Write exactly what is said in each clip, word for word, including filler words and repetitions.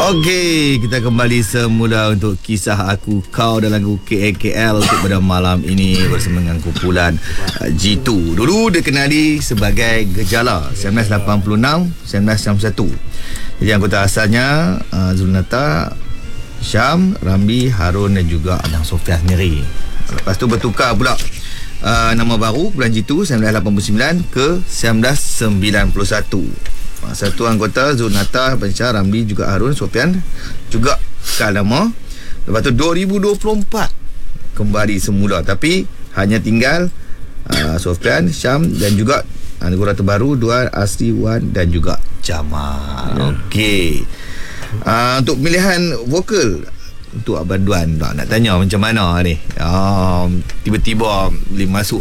Okey, kita kembali semula untuk kisah aku kau dan lagu K A K L untuk pada malam ini bersama dengan kumpulan uh, G two. Dulu dikenali sebagai Gejala seribu sembilan ratus lapan puluh enam seribu sembilan ratus enam puluh satu. Jadi anggota asalnya uh, Zulnata, Syam, Ramli, Harun dan juga Abang Sofian sendiri. Lepas tu bertukar pula uh, nama baru kumpulan G two seribu sembilan ratus lapan puluh sembilan ke seribu sembilan ratus sembilan puluh satu. Satu anggota Zulnata, Pensyar, Ramli juga Harun, Sofian juga kekal nama. Lepas tu dua ribu dua puluh empat kembali semula, tapi hanya tinggal uh, Sofian, Syam dan juga anggota terbaru Duan, Asri, Wan dan juga Jamal. Ya. Okey. Uh, untuk pemilihan vokal untuk Abang Duan, nak tanya macam mana ni? Uh, tiba-tiba boleh masuk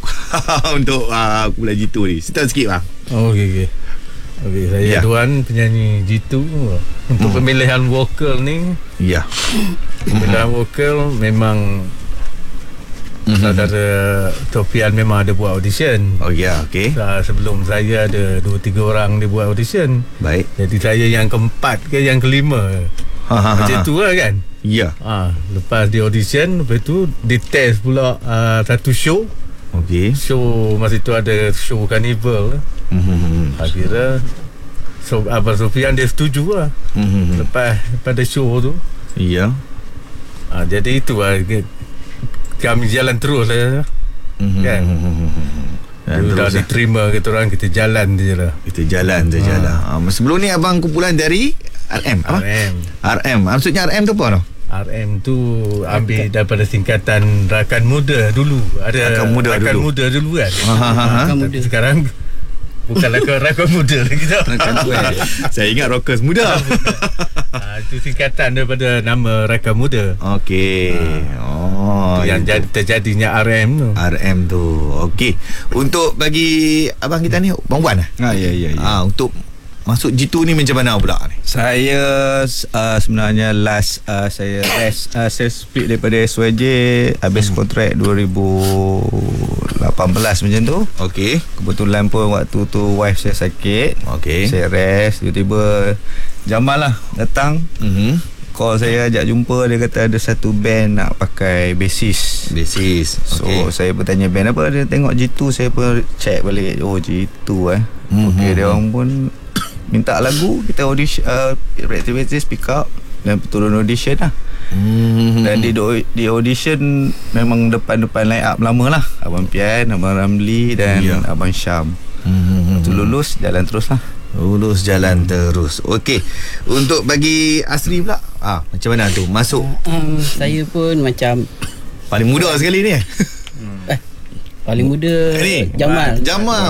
untuk uh, kumpulan G two ni. Cerita sikit bang. Oh, okey okey. Okey, saya ya. Duan, penyanyi G two. Untuk hmm. pemilihan vokal ni, ya. Pemilihan vokal memang mm-hmm. saudara Sofian memang ada buat audition. Oh ya, okey. Sebelum saya ada dua tiga orang dia buat audition. Baik. Jadi saya yang keempat ke yang kelima. Ha, ha, Macam ha, tu lah kan. Ya. Ha, lepas di audition, lepas tu di test pula uh, satu show. Okey. Show masa tu ada show carnival. Mm-hmm. Akhirnya so, Abang Sofian dia setuju lah. Mm-hmm. Lepas pada show tu. Ya. Ha, jadi itu lah, kami jalan terus lah. Mm-hmm. Kan. Mm-hmm. Dah diterima kita orang, kita jalan je lah. Kita jalan je ha. lah. Ha, sebelum ni abang kumpulan dari R M apa? R M. R M. Maksudnya R M tu apa tu? R M tu ambil daripada singkatan Rakan Muda dulu. Ada Rakan Muda Rakan dulu. Muda dulu kan. Ha, ha, ha. Rakan Muda. Sekarang bukan Rakan, Rakan Muda lagi tau. Saya ingat Rockers Muda. Ha, itu singkatan daripada nama Rakan Muda. Okey. Ha. Oh, yang jadi, terjadinya R M tu. R M tu. Okey. Untuk bagi abang kita ni, Bang Wan. Ha, ya ya ya. Ha, untuk masuk G two ni macam mana pula ni? Saya uh, sebenarnya last uh, saya rest, uh, saya split daripada S Y J habis hmm. kontrak dua ribu lapan belas macam tu. Okey. Kebetulan pun waktu tu wife saya sakit. Okey. Saya rest, tiba-tiba Jamal lah datang. Mhm. Call saya, ajak jumpa, dia kata ada satu band nak pakai bassist. Bassist. So okay. saya bertanya band apa, dia tengok G two, saya pun check balik. Oh G two eh. Mm-hmm. Okey, dia orang pun minta lagu, kita audition, uh, activities pick up dan turun audition lah. Mm-hmm. Dan di, di audition memang depan-depan line up lama lah. Abang Pian, Abang Ramli dan yeah. Abang Syam. Mm-hmm. Tu lulus, jalan terus lah. Lulus jalan terus. Okey. Untuk bagi Asri pula, ah, macam mana tu masuk? Um, saya pun macam paling muda sekali ni. eh, paling muda ni Jamal. Jamal.